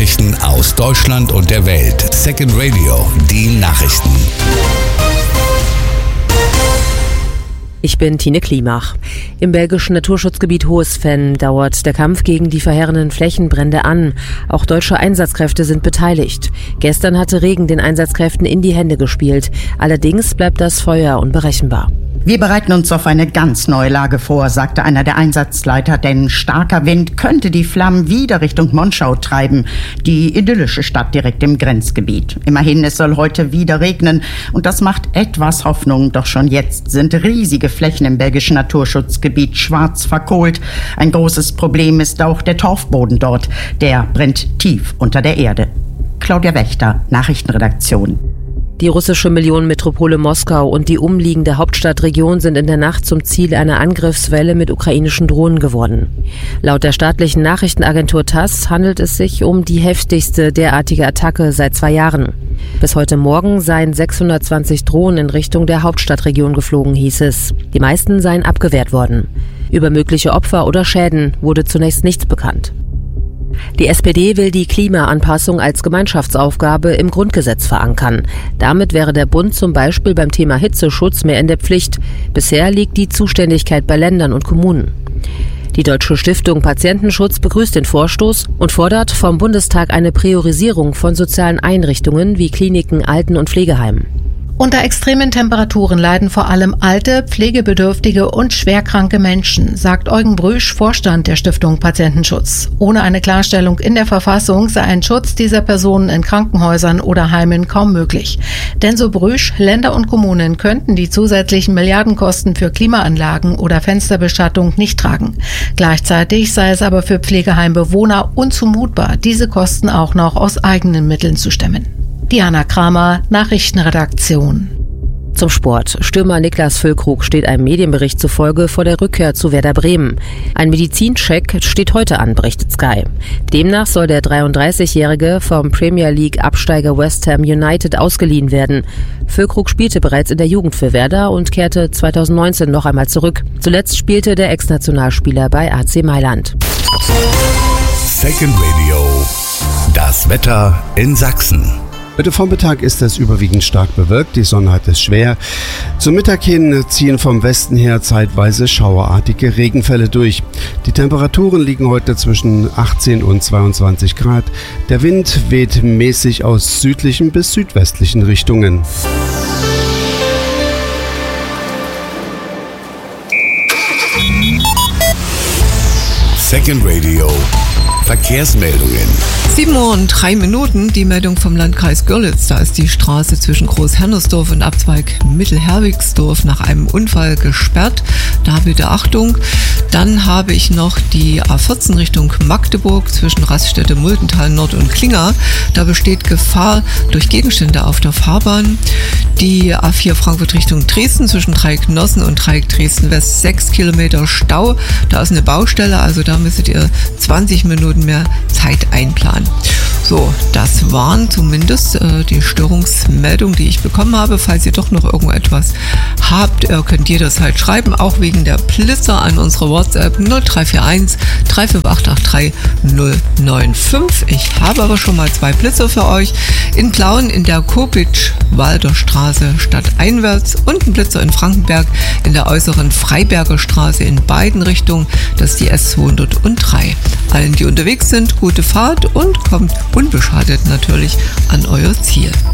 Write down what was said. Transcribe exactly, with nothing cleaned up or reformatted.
Nachrichten aus Deutschland und der Welt. Second Radio, die Nachrichten. Ich bin Tine Klimach. Im belgischen Naturschutzgebiet Hohes-Venn dauert der Kampf gegen die verheerenden Flächenbrände an. Auch deutsche Einsatzkräfte sind beteiligt. Gestern hatte Regen den Einsatzkräften in die Hände gespielt. Allerdings bleibt das Feuer unberechenbar. Wir bereiten uns auf eine ganz neue Lage vor, sagte einer der Einsatzleiter, denn starker Wind könnte die Flammen wieder Richtung Monschau treiben, die idyllische Stadt direkt im Grenzgebiet. Immerhin, es soll heute wieder regnen und das macht etwas Hoffnung, doch schon jetzt sind riesige Flächen im belgischen Naturschutzgebiet schwarz verkohlt. Ein großes Problem ist auch der Torfboden dort, der brennt tief unter der Erde. Claudia Wächter, Nachrichtenredaktion. Die russische Millionenmetropole Moskau und die umliegende Hauptstadtregion sind in der Nacht zum Ziel einer Angriffswelle mit ukrainischen Drohnen geworden. Laut der staatlichen Nachrichtenagentur TASS handelt es sich um die heftigste derartige Attacke seit zwei Jahren. Bis heute Morgen seien sechshundertzwanzig Drohnen in Richtung der Hauptstadtregion geflogen, hieß es. Die meisten seien abgewehrt worden. Über mögliche Opfer oder Schäden wurde zunächst nichts bekannt. Die S P D will die Klimaanpassung als Gemeinschaftsaufgabe im Grundgesetz verankern. Damit wäre der Bund zum Beispiel beim Thema Hitzeschutz mehr in der Pflicht. Bisher liegt die Zuständigkeit bei Ländern und Kommunen. Die Deutsche Stiftung Patientenschutz begrüßt den Vorstoß und fordert vom Bundestag eine Priorisierung von sozialen Einrichtungen wie Kliniken, Alten- und Pflegeheimen. Unter extremen Temperaturen leiden vor allem alte, pflegebedürftige und schwerkranke Menschen, sagt Eugen Brüsch, Vorstand der Stiftung Patientenschutz. Ohne eine Klarstellung in der Verfassung sei ein Schutz dieser Personen in Krankenhäusern oder Heimen kaum möglich. Denn so Brüsch, Länder und Kommunen könnten die zusätzlichen Milliardenkosten für Klimaanlagen oder Fensterbestattung nicht tragen. Gleichzeitig sei es aber für Pflegeheimbewohner unzumutbar, diese Kosten auch noch aus eigenen Mitteln zu stemmen. Diana Kramer, Nachrichtenredaktion. Zum Sport. Stürmer Niklas Füllkrug steht einem Medienbericht zufolge vor der Rückkehr zu Werder Bremen. Ein Medizincheck steht heute an, berichtet Sky. Demnach soll der dreiunddreißigjährige vom Premier League Absteiger West Ham United ausgeliehen werden. Füllkrug spielte bereits in der Jugend für Werder und kehrte zweitausendneunzehn noch einmal zurück. Zuletzt spielte der Ex-Nationalspieler bei A C Mailand. Second Radio. Das Wetter in Sachsen. Heute Vormittag ist es überwiegend stark bewölkt, die Sonne hat es schwer. Zum Mittag hin ziehen vom Westen her zeitweise schauerartige Regenfälle durch. Die Temperaturen liegen heute zwischen achtzehn und zweiundzwanzig Grad. Der Wind weht mäßig aus südlichen bis südwestlichen Richtungen. Second Radio. Verkehrsmeldungen. sieben Uhr und drei Minuten, die Meldung vom Landkreis Görlitz. Da ist die Straße zwischen Großhennersdorf und Abzweig Mittelherwigsdorf nach einem Unfall gesperrt. Da bitte Achtung. Dann habe ich noch die A vierzehn Richtung Magdeburg zwischen Raststätte Muldental Nord und Klinga. Da besteht Gefahr durch Gegenstände auf der Fahrbahn. Die A vier Frankfurt Richtung Dresden zwischen Dreieck Nossen und Dreieck Dresden West sechs Kilometer Stau. Da ist eine Baustelle, also da müsstet ihr zwanzig Minuten mehr Zeit einplanen. So, das waren zumindest äh, die Störungsmeldungen, die ich bekommen habe. Falls ihr doch noch irgendetwas habt, äh, könnt ihr das halt schreiben, auch wegen der Blitzer an unsere WhatsApp null drei vier eins drei fünf acht acht drei null neun fünf. Ich habe aber schon mal zwei Blitzer für euch. In Plauen in der Kopitsch-Walder Straße stadteinwärts und ein Blitzer in Frankenberg in der äußeren Freiberger Straße in beiden Richtungen. Das ist die S zweihundertdrei. Allen, die unterwegs sind, gute Fahrt und kommt unbeschadet natürlich an euer Ziel.